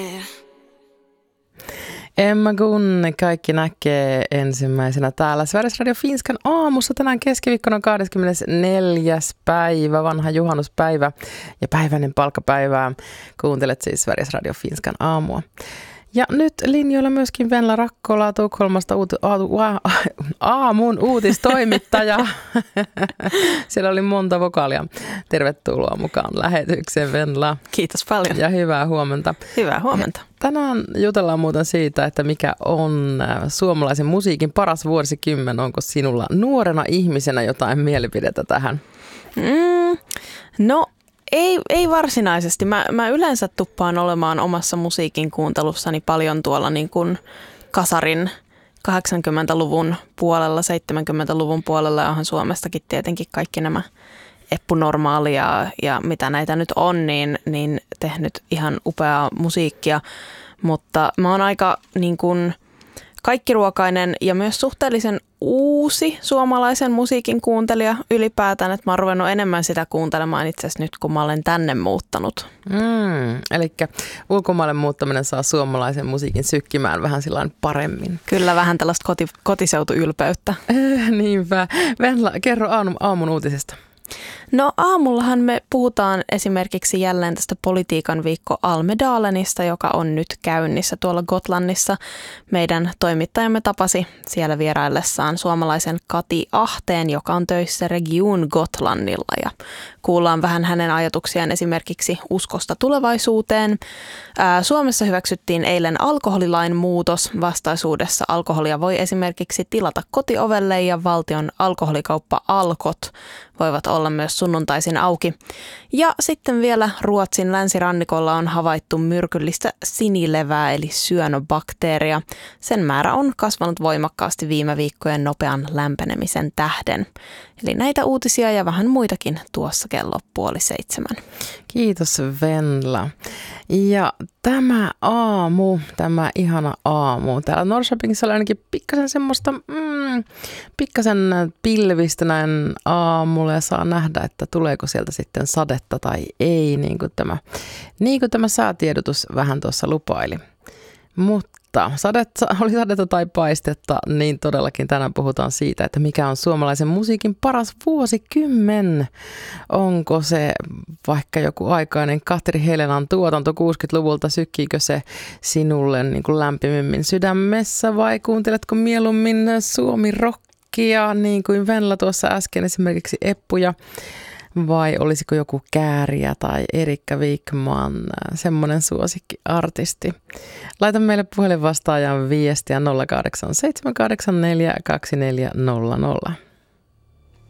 Emma Gunne, kaikki näkee ensimmäisenä täällä Sveriges Radio Finskan aamussa. Tänään keskiviikkona 24. päivä, vanha juhannuspäivä ja päiväinen palkkapäivää. Kuuntelet siis Sveriges Radio Finskan aamua. Ja nyt linjoilla myöskin Venla Rakkola Tukholmasta aamun uutistoimittaja. Siellä oli monta vokaalia. Tervetuloa mukaan lähetykseen, Venla. Kiitos paljon. Ja hyvää huomenta. Hyvää huomenta. Tänään jutellaan muuten siitä, että mikä on suomalaisen musiikin paras vuosikymmen. Onko sinulla nuorena ihmisenä jotain mielipidettä tähän? No ei varsinaisesti. Mä yleensä tuppaan olemaan omassa musiikin kuuntelussani paljon tuolla niin kuin kasarin 80-luvun puolella, 70-luvun puolella. Onhan Suomestakin tietenkin kaikki nämä Eppu Normaali ja mitä näitä nyt on, niin tehnyt ihan upeaa musiikkia. Mutta mä oon aika niin kuin kaikkiruokainen ja myös suhteellisen uusi suomalaisen musiikin kuuntelija ylipäätään, että mä oon ruvennut enemmän sitä kuuntelemaan itse asiassa nyt, kun mä olen tänne muuttanut. Eli ulkomaille muuttaminen saa suomalaisen musiikin sykkimään vähän sillain paremmin. Kyllä, vähän tällaista kotiseutuylpeyttä. Niinpä. Venla, kerro aamun uutisesta. No aamullahan me puhutaan esimerkiksi jälleen tästä politiikan viikko Almedalenista, joka on nyt käynnissä tuolla Gotlannissa. Meidän toimittajamme tapasi siellä vieraillessaan suomalaisen Kati Ahteen, joka on töissä Region Gotlannilla, ja kuullaan vähän hänen ajatuksiaan esimerkiksi uskosta tulevaisuuteen. Suomessa hyväksyttiin eilen alkoholilain muutos. Vastaisuudessa alkoholia voi esimerkiksi tilata kotiovelle ja valtion alkoholikauppa Alkot voivat olla myös sunnuntaisin auki. Ja sitten vielä Ruotsin länsirannikolla on havaittu myrkyllistä sinilevää eli cyanobakteeria. Sen määrä on kasvanut voimakkaasti viime viikkojen nopean lämpenemisen tähden. Eli näitä uutisia ja vähän muitakin tuossa kello 6:30. Kiitos Venla. Ja tämä ihana aamu. Täällä Norrköpingissa oli ainakin pikkasen semmoista, pikkasen pilvistä näin aamulla ja saa nähdä, että tuleeko sieltä sitten sadetta tai ei, niin kuin tämä säätiedotus vähän tuossa lupaili. Mutta oli sadetta tai paistetta, niin todellakin tänään puhutaan siitä, että mikä on suomalaisen musiikin paras vuosikymmen. Onko se vaikka joku aikainen Katri Helenan tuotanto 60-luvulta, sykkiikö se sinulle niin kuin lämpimimmin sydämessä vai kuunteletko mieluummin suomi-rockia, niin kuin Venla tuossa äsken esimerkiksi Eppuja? Vai olisiko joku Kääriä tai Erikka Wikman, semmoinen suosikkiartisti? Laita meille puhelinvastaajan viestiä 08 784 2400.